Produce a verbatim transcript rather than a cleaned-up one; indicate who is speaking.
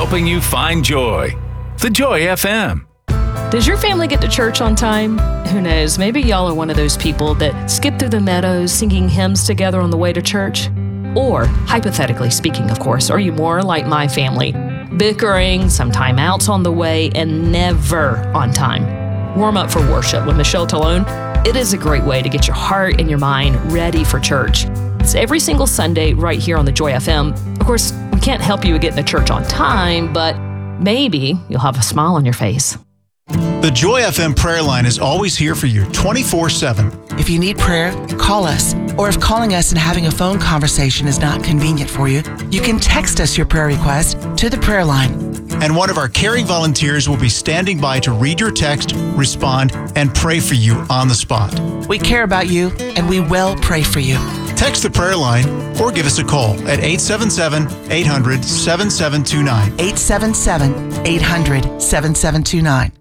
Speaker 1: helping you find joy. The Joy F M.
Speaker 2: Does your family get to church on time? Who knows? Maybe y'all are one of those people that skip through the meadows singing hymns together on the way to church. Or, hypothetically speaking, of course, are you more like my family, bickering, some timeouts on the way, and never on time? Warm up for worship with Michelle Talone. It is a great way to get your heart and your mind ready for church. It's every single Sunday right here on the Joy F M. Of course, we can't help you get to church on time, but maybe you'll have a smile on your face.
Speaker 3: The Joy F M prayer line is always here for you twenty-four seven.
Speaker 4: If you need prayer, call us. Or if calling us and having a phone conversation is not convenient for you, you can text us your prayer request to the prayer line.
Speaker 3: And one of our caring volunteers will be standing by to read your text, respond, and pray for you on the spot.
Speaker 4: We care about you, and we will pray for you.
Speaker 3: Text the prayer line or give us a call at eight seven seven, eight hundred, seven seven two nine.
Speaker 4: eight seven seven, eight hundred, seven seven two nine.